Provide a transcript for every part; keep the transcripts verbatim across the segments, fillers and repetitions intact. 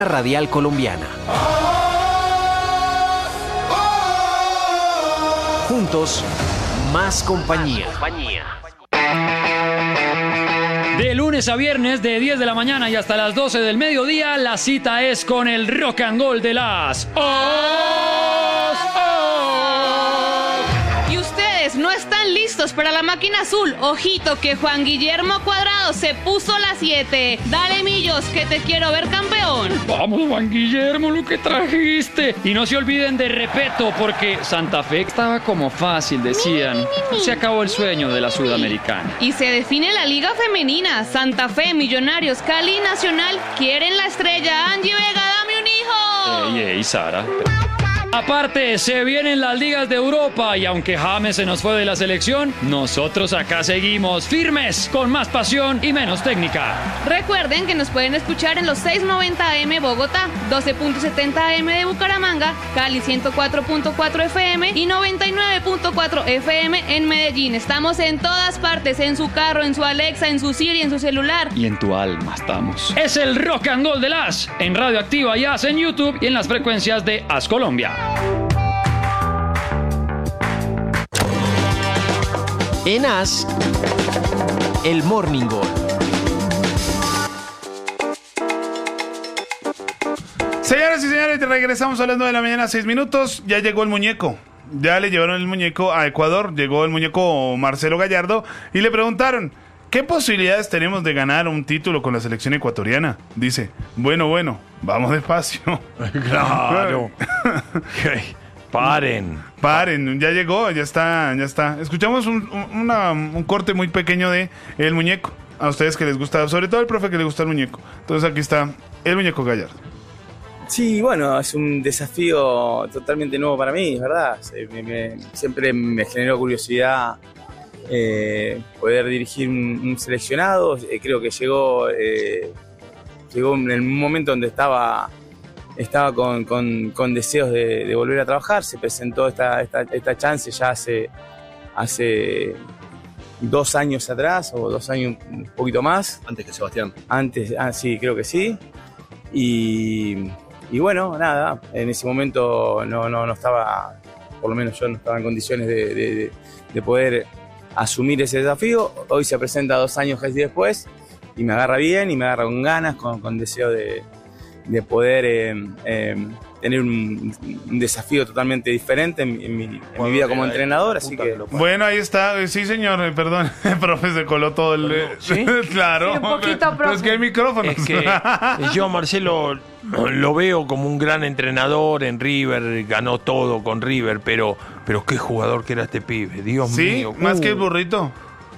Radial Colombiana. Juntos, más compañía. De lunes a viernes, de diez de la mañana y hasta las doce del mediodía, la cita es con el rock and roll de las Os. Y ustedes no están listos para la máquina azul. Ojito que Juan Guillermo Cuadrado se puso las siete. Dale, Millos, que te quiero ver campeón. Vamos, Juan Guillermo, lo que trajiste. Y no se olviden de Repeto, porque Santa Fe estaba como fácil, decían. Se acabó el sueño de la Sudamericana. Y se define la liga femenina. Santa Fe, Millonarios, Cali, Nacional quieren la estrella. Angie Vega, dame un hijo. Ey, ey, Sara. Aparte, se vienen las ligas de Europa y aunque James se nos fue de la selección, nosotros acá seguimos firmes, con más pasión y menos técnica. Recuerden que nos pueden escuchar en los seiscientos noventa A M Bogotá, doce punto setenta A M de Bucaramanga, Cali ciento cuatro punto cuatro F M y noventa y nueve punto cuatro F M en Medellín. Estamos en todas partes, en su carro, en su Alexa, en su Siri, en su celular. Y en tu alma estamos. Es el Rock and Roll de las en Radio Activa y As en YouTube y en las frecuencias de As Colombia. En As, el Morning Goal. Señoras y señores, regresamos a las nueve de la mañana, seis minutos. Ya llegó el muñeco. Ya le llevaron el muñeco a Ecuador. Llegó el muñeco Marcelo Gallardo y le preguntaron: ¿qué posibilidades tenemos de ganar un título con la selección ecuatoriana? Dice: bueno, bueno, vamos despacio. Claro. Paren. Paren, ya llegó, ya está, ya está. Escuchamos un, un, una, un corte muy pequeño de El Muñeco. A ustedes que les gusta, sobre todo al profe que le gusta el muñeco. Entonces aquí está el muñeco Gallardo. Sí, bueno, es un desafío totalmente nuevo para mí, ¿verdad? Me, me, siempre me generó curiosidad eh, poder dirigir un, un seleccionado. Eh, creo que llegó, eh, llegó en el momento donde estaba... Estaba con, con, con deseos de, de volver a trabajar. Se presentó esta, esta, esta chance ya hace, hace dos años atrás, o dos años, un poquito más. Antes que Sebastián. Antes, ah, sí, creo que sí. Y, y bueno, nada, en ese momento no, no, no estaba, por lo menos yo no estaba en condiciones de, de, de poder asumir ese desafío. Hoy se presenta dos años después y me agarra bien y me agarra con ganas, con, con deseo de... de poder eh, eh, tener un, un desafío totalmente diferente en, en, mi, en bueno, mi vida como entrenador, así que... Bueno, ahí está, sí señor, perdón, el profe se coló todo el... ¿Sí? Claro, sí, un poquito, profe. Es que hay micrófonos. Es que yo a Marcelo lo veo como un gran entrenador en River, ganó todo con River, pero, pero qué jugador que era este pibe, Dios ¿Sí? mío. ¿Más uh. que el burrito?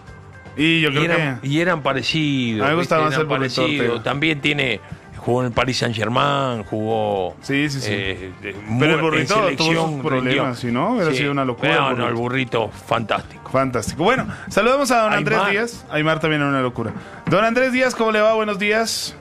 Y yo creo y eran, que... Y eran parecidos. A mí me gustaba más el burrito. También tiene... Jugó en el Paris Saint-Germain, jugó... Sí, sí, sí. Eh, Pero el burrito tuvo sus problemas, si no, hubiera sí. sido una locura. No, el no, el burrito, fantástico. Fantástico. Bueno, saludamos a don Andrés Aymar. Díaz. Aymar también era una locura. Don Andrés Díaz, ¿cómo le va? Buenos días.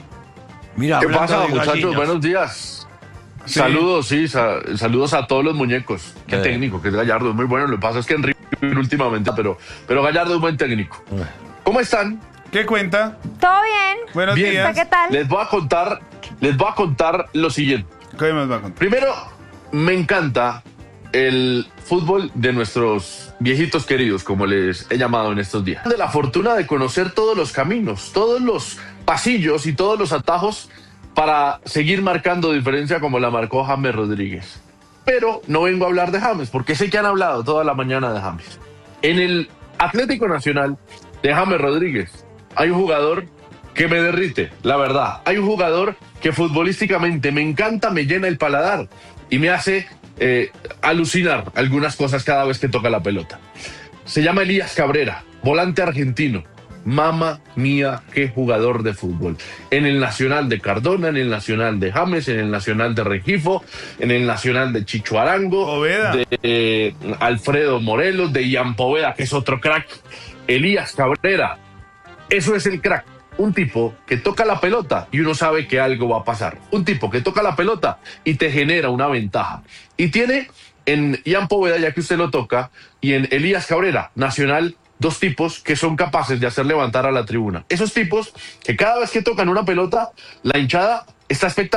Mira, ¿qué pasa, muchachos? gallinas. Buenos días. Sí. Saludos, sí, sa- saludos a todos los muñecos. Qué Eh. técnico, que es Gallardo, es muy bueno. Lo que pasa es que en River últimamente, pero, pero Gallardo es buen técnico. ¿Cómo están? ¿Qué cuenta? ¿Todo bien? Buenos Bien. días. ¿Qué tal? Les voy a contar, les voy a contar lo siguiente. ¿Qué más va a contar? Primero, me encanta el fútbol de nuestros viejitos queridos, como les he llamado en estos días. De la fortuna de conocer todos los caminos, todos los pasillos y todos los atajos para seguir marcando diferencia como la marcó James Rodríguez. Pero no vengo a hablar de James, porque sé que han hablado toda la mañana de James. En el Atlético Nacional de James Rodríguez hay un jugador que me derrite, la verdad. Hay un jugador que futbolísticamente me encanta, me llena el paladar y me hace eh, alucinar algunas cosas cada vez que toca la pelota. Se llama Elías Cabrera, volante argentino. Mamma mía, qué jugador de fútbol. En el Nacional de Cardona, en el Nacional de James, en el Nacional de Rengifo, en el Nacional de Chicho Arango, Poveda. de eh, Alfredo Morelos, de Ian Poveda, que es otro crack. Elías Cabrera, eso es el crack. Un tipo que toca la pelota y uno sabe que algo va a pasar. Un tipo que toca la pelota y te genera una ventaja. Y tiene en Ian Poveda, ya que usted lo toca, y en Elías Cabrera, Nacional, dos tipos que son capaces de hacer levantar a la tribuna. Esos tipos que cada vez que tocan una pelota, la hinchada está expectando